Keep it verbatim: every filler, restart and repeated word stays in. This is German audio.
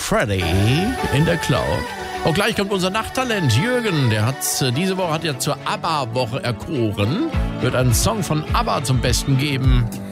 Freddy in der Cloud. Auch gleich kommt unser Nachttalent Jürgen. Der hat diese Woche hat ja zur ABBA-Woche erkoren. Wird einen Song von ABBA zum Besten geben.